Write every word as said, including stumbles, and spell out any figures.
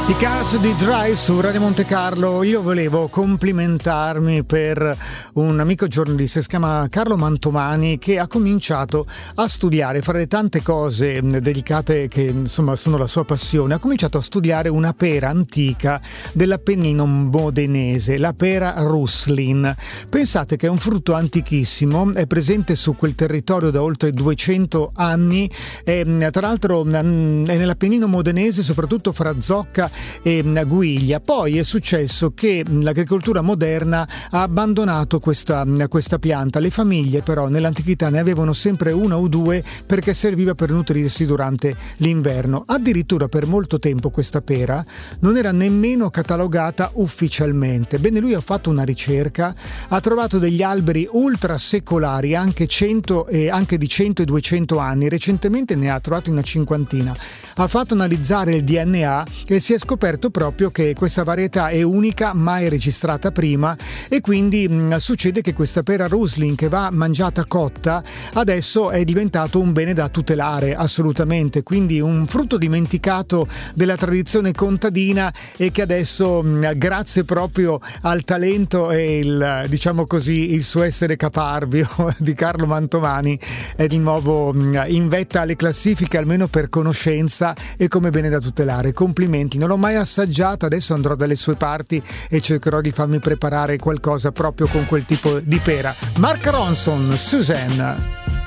I Cars di Drive su Radio Monte Carlo. Io volevo complimentarmi per un amico giornalista, si chiama Carlo Mantovani, che ha cominciato a studiare, fare tante cose dedicate che insomma sono la sua passione. Ha cominciato a studiare una pera antica dell'Appennino modenese, la pera Ruslin. Pensate che è un frutto antichissimo, è presente su quel territorio da oltre duecento anni, e, tra l'altro è nell'Appennino modenese, soprattutto fra Zocca e Guiglia. Poi è successo che l'agricoltura moderna ha abbandonato questa, questa pianta. Le famiglie però nell'antichità ne avevano sempre una o due perché serviva per nutrirsi durante l'inverno. Addirittura per molto tempo questa pera non era nemmeno catalogata ufficialmente. Bene, lui ha fatto una ricerca, ha trovato degli alberi ultra secolari, anche, cento e, anche di cento e duecento anni. Recentemente ne ha trovato una cinquantina. Ha fatto analizzare il D N A e si è scoperto proprio che questa varietà è unica, mai registrata prima, e quindi mh, succede che questa pera Ruslin, che va mangiata cotta, adesso è diventato un bene da tutelare assolutamente, quindi un frutto dimenticato della tradizione contadina e che adesso mh, grazie proprio al talento e il, diciamo così, il suo essere caparbio di Carlo Mantovani è di nuovo mh, in vetta alle classifiche, almeno per conoscenza e come bene da tutelare. Complimenti, non l'ho mai assaggiata, adesso andrò dalle sue parti e cercherò di farmi preparare qualcosa proprio con quel tipo di pera. Mark Ronson, Suzanne.